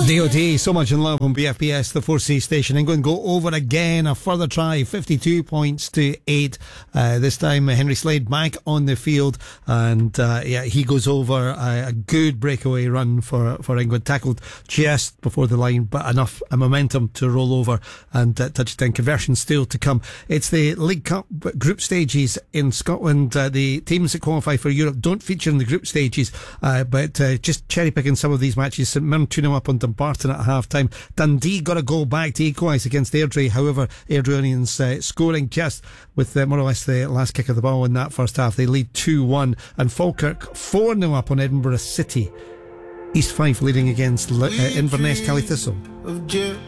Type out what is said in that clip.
DOD, So Much in Love on BFBS, the 4C station. England go over again, a further try, 52 points to 8. This time Henry Slade back on the field, and he goes over. A good breakaway run for England, tackled just before the line, but enough momentum to roll over, and touchdown conversion still to come. It's the League Cup group stages in Scotland. The teams that qualify for Europe don't feature in the group stages, but just cherry picking some of these matches. St Mirren 2-0 up on Dumbarton at half time. Dundee got a goal back to equalise against Airdrie. However, Airdrieonians scoring just with more or less the last kick of the ball in that first half. They lead 2-1. And Falkirk 4-0 up on Edinburgh City. East Fife leading against Inverness Cally Thistle.